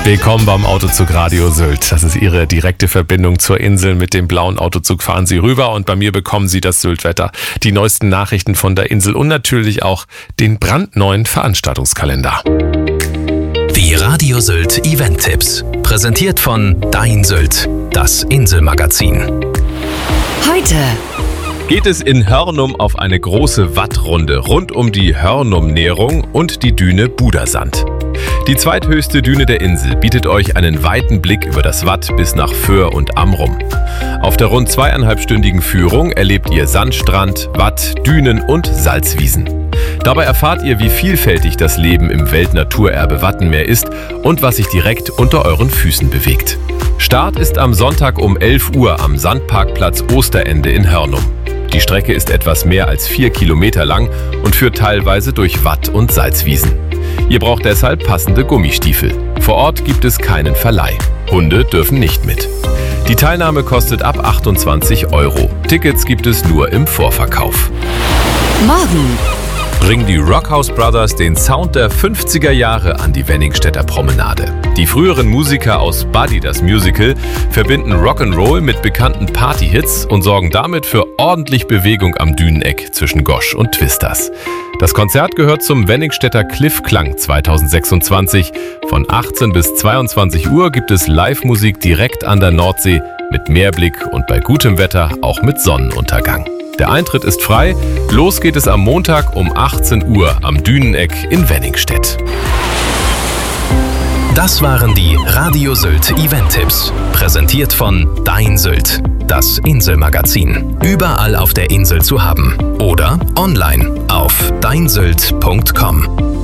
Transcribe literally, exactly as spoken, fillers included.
Willkommen beim Autozug Radio Sylt. Das ist Ihre direkte Verbindung zur Insel. Mit dem blauen Autozug fahren Sie rüber und bei mir bekommen Sie das Syltwetter, die neuesten Nachrichten von der Insel und natürlich auch den brandneuen Veranstaltungskalender. Die Radio Sylt Event-Tipps. Präsentiert von Dein Sylt, das Inselmagazin. Heute geht es in Hörnum auf eine große Wattrunde rund um die Hörnum-Nährung und die Düne Budersand. Die zweithöchste Düne der Insel bietet euch einen weiten Blick über das Watt bis nach Föhr und Amrum. Auf der rund zweieinhalbstündigen Führung erlebt ihr Sandstrand, Watt, Dünen und Salzwiesen. Dabei erfahrt ihr, wie vielfältig das Leben im Weltnaturerbe Wattenmeer ist und was sich direkt unter euren Füßen bewegt. Start ist am Sonntag um elf Uhr am Sandparkplatz Osterende in Hörnum. Die Strecke ist etwas mehr als vier Kilometer lang und führt teilweise durch Watt- und Salzwiesen. Ihr braucht deshalb passende Gummistiefel. Vor Ort gibt es keinen Verleih. Hunde dürfen nicht mit. Die Teilnahme kostet ab achtundzwanzig Euro. Tickets gibt es nur im Vorverkauf. morgen Bringen die Rockhouse Brothers den Sound der fünfziger Jahre an die Wenningstedter Promenade. Die früheren Musiker aus Buddy, das Musical, verbinden Rock'n'Roll mit bekannten Partyhits und sorgen damit für ordentlich Bewegung am Düneneck zwischen Gosch und Twisters. Das Konzert gehört zum Wenningstedter Cliff-Klang zweitausendsechsundzwanzig. Von achtzehn bis zweiundzwanzig Uhr gibt es Live-Musik direkt an der Nordsee mit Meerblick und bei gutem Wetter auch mit Sonnenuntergang. Der Eintritt ist frei. Los geht es am Montag um achtzehn Uhr am Düneneck in Wenningstedt. Das waren die Radio Sylt Event-Tipps. Präsentiert von Dein Sylt, das Inselmagazin. Überall auf der Insel zu haben. Oder online auf dein sylt punkt com.